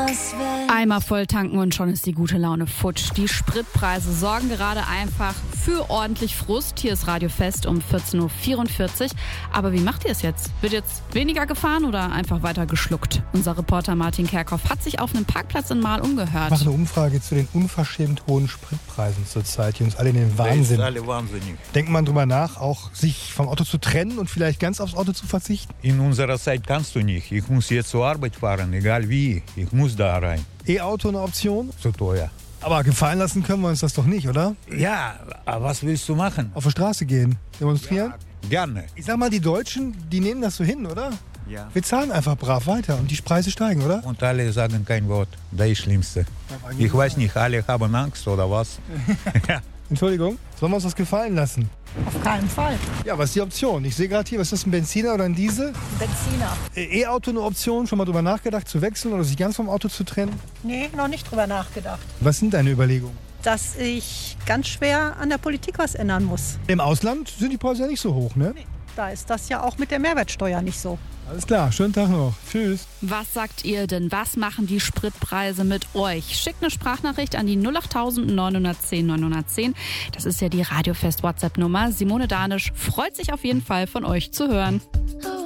Einmal voll tanken und schon ist die gute Laune futsch. Die Spritpreise sorgen gerade einfach für ordentlich Frust. Hier ist Radio Fest um 14.44 Uhr. Aber wie macht ihr es jetzt? Wird jetzt weniger gefahren oder einfach weiter geschluckt? Unser Reporter Martin Kerkhoff hat sich auf einem Parkplatz in Mahl umgehört. Ich mache eine Umfrage zu den unverschämt hohen Spritpreisen zurzeit, die uns alle in den Wahnsinn. Das ist alle wahnsinnig. Denkt man drüber nach, auch sich vom Auto zu trennen und vielleicht ganz aufs Auto zu verzichten? In unserer Zeit kannst du nicht. Ich muss jetzt zur Arbeit fahren, egal wie. Ich muss da rein. E-Auto eine Option? Zu teuer. Aber gefallen lassen können wir uns das doch nicht, oder? Ja, aber was willst du machen? Auf die Straße gehen, demonstrieren? Ja, gerne. Ich sag mal, die Deutschen, die nehmen das so hin, oder? Ja. Wir zahlen einfach brav weiter und die Preise steigen, oder? Und alle sagen kein Wort. Das ist das Schlimmste. Ich weiß nicht, alle haben Angst oder was? Ja. Entschuldigung, sollen wir uns das gefallen lassen? Auf keinen Fall. Ja, was ist die Option? Ich sehe gerade hier, was ist das, ein Benziner oder ein Diesel? Benziner. E-Auto eine Option, schon mal drüber nachgedacht zu wechseln oder sich ganz vom Auto zu trennen? Nee, noch nicht drüber nachgedacht. Was sind deine Überlegungen? Dass ich ganz schwer an der Politik was ändern muss. Im Ausland sind die Preise ja nicht so hoch, ne? Nee, da ist das ja auch mit der Mehrwertsteuer nicht so. Alles klar, schönen Tag noch. Tschüss. Was sagt ihr denn? Was machen die Spritpreise mit euch? Schickt eine Sprachnachricht an die 08000 910 910. Das ist ja die Radio Fest WhatsApp-Nummer. Simone Danisch freut sich auf jeden Fall, von euch zu hören.